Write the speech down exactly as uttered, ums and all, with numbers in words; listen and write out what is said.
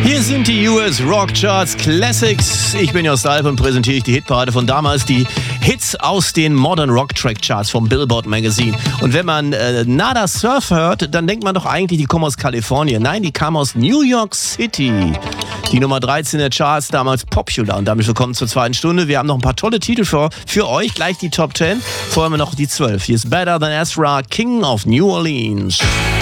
Hier sind die U S Rock Charts Classics. Ich bin Jost Alp und präsentiere ich die Hitparade von damals, die Hits aus den Modern Rock Track Charts vom Billboard Magazine. Und wenn man äh, Nada Surf hört, dann denkt man doch eigentlich, die kommen aus Kalifornien. Nein, die kamen aus New York City. Die Nummer dreizehn der Charts, damals Popular. Und damit willkommen zur zweiten Stunde. Wir haben noch ein paar tolle Titel für, für euch. Gleich die Top zehn. Vorher haben wir noch die zwölf. Hier ist Better Than Ezra, King of New Orleans.